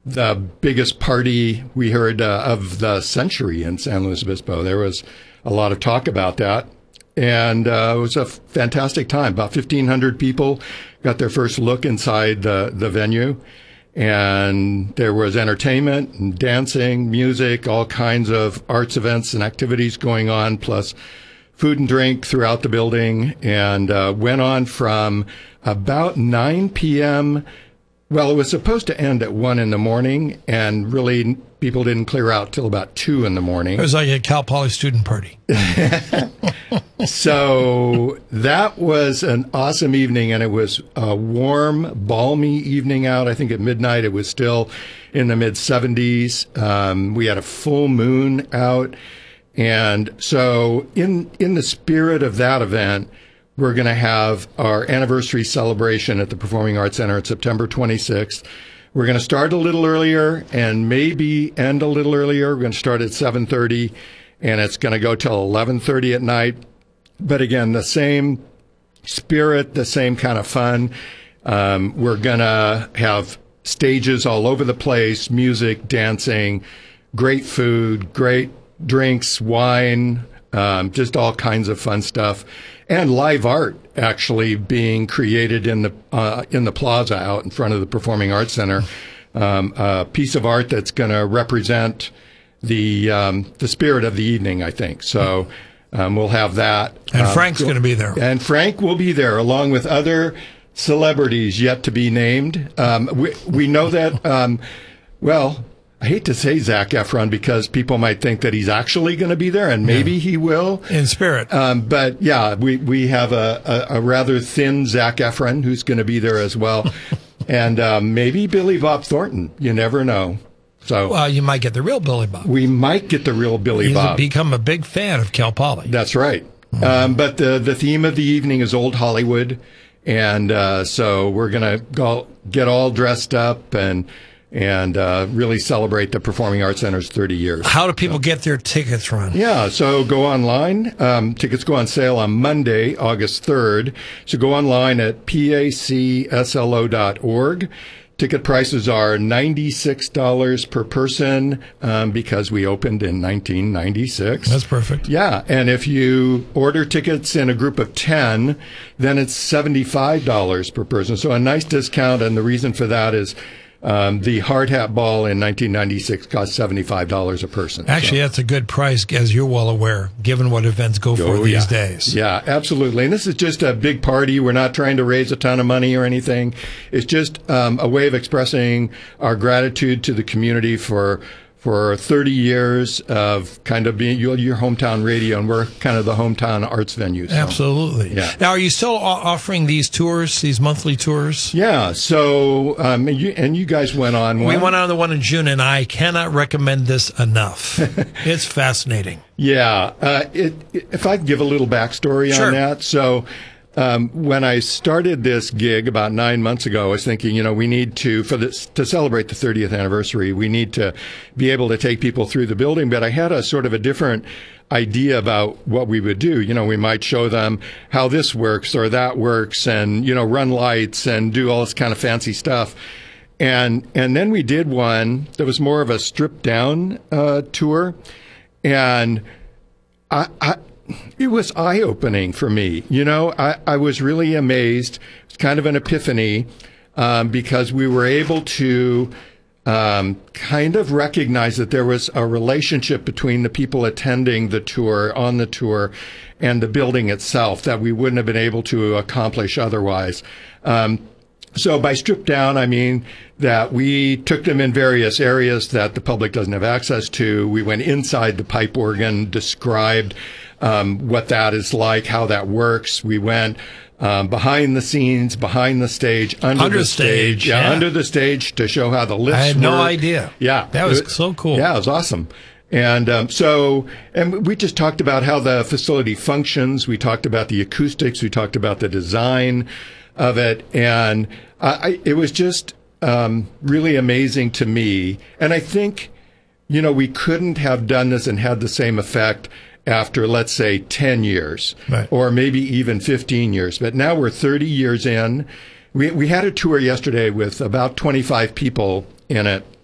the biggest party we heard of the century in San Luis Obispo. There was a lot of talk about that. And it was a fantastic time. About 1,500 people got their first look inside the venue. And there was entertainment and dancing, music, all kinds of arts events and activities going on, plus food and drink throughout the building. And went on from about 9 p.m. Well, it was supposed to end at 1 in the morning, and really people didn't clear out till about 2 in the morning. It was like a Cal Poly student party. So that was an awesome evening, and it was a warm, balmy evening out. I think at midnight it was still in the mid-70s. We had a full moon out. And so in the spirit of that event, we're going to have our anniversary celebration at the Performing Arts Center on September 26th. We're going to start a little earlier and maybe end a little earlier. We're going to start at 7:30, and it's going to go till 11:30 at night. But again, the same spirit, the same kind of fun. We're going to have stages all over the place, music, dancing, great food, great drinks, wine, just all kinds of fun stuff. And live art actually being created in the plaza out in front of the Performing Arts Center. A piece of art that's going to represent the spirit of the evening, I think. So we'll have that. And Frank's going to be there. And Frank will be there along with other celebrities yet to be named. We know that, well, I hate to say Zac Efron because people might think that he's actually going to be there, and maybe he will. In spirit. But yeah, we have a rather thin Zac Efron who's going to be there as well. And maybe Billy Bob Thornton. You never know. So well, you might get the real Billy Bob. We might get the real Billy Bob. He's become a big fan of Cal Poly. That's right. But the theme of the evening is Old Hollywood. And so we're going to go get all dressed up and really celebrate the Performing Arts Center's 30 years. How do people get their tickets, Ron? Yeah, so go online. Tickets go on sale on Monday, August 3rd. So go online at pacslo.org. Ticket prices are $96 per person because we opened in 1996. That's perfect. Yeah, and if you order tickets in a group of 10, then it's $75 per person. So a nice discount, and the reason for that is the Hard Hat Ball in 1996 cost $75 a person. Actually, that's a good price, as you're well aware, given what events go for these days. Yeah, absolutely. And this is just a big party. We're not trying to raise a ton of money or anything. It's just a way of expressing our gratitude to the community for 30 years of kind of being your hometown radio, and we're kind of the hometown arts venue. So. Absolutely. Yeah. Now, are you still offering these tours, these monthly tours? Yeah. So, you guys went on one. We went on the one in June, and I cannot recommend this enough. It's fascinating. Yeah. If I could give a little backstory on that. So, when I started this gig about 9 months ago, I was thinking, we need to celebrate the 30th anniversary, we need to be able to take people through the building. But I had a sort of a different idea about what we would do. We might show them how this works or that works and, run lights and do all this kind of fancy stuff. And then we did one that was more of a stripped down, tour. And it was eye-opening for me. I was really amazed. It's kind of an epiphany because we were able to kind of recognize that there was a relationship between the people attending the tour, on the tour, and the building itself that we wouldn't have been able to accomplish otherwise. So by stripped down, I mean that we took them in various areas that the public doesn't have access to. We went inside the pipe organ, described what that is like, how that works. We went behind the scenes, behind the stage, under the stage. Under the stage to show how the lifts work. I had no idea. Yeah. That was so cool. Yeah, it was awesome. And and we just talked about how the facility functions. We talked about the acoustics. We talked about the design of it. And it was just really amazing to me. And I think, we couldn't have done this and had the same effect after, let's say, 10 years or maybe even 15 years. But now we're 30 years in. We had a tour yesterday with about 25 people in it.